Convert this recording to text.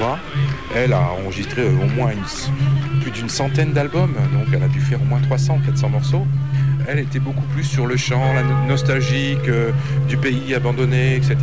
voix. Elle a enregistré au moins plus d'une centaine d'albums, donc elle a dû faire au moins 300-400 morceaux. Elle était beaucoup plus sur le chant, la nostalgique du pays abandonné, etc.